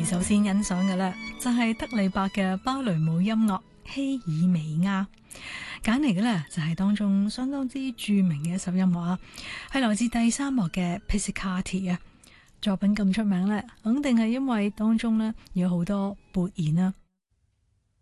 哋首先欣賞嘅呢，就係德里伯嘅芭蕾舞音樂希爾美亞，揀嚟嘅呢，就係當中相當之著名嘅一首音樂啊，係來自第三幕嘅 Pizzicato 啊。作品咁出名呢，肯定係因為當中呢有好多撥弦啊。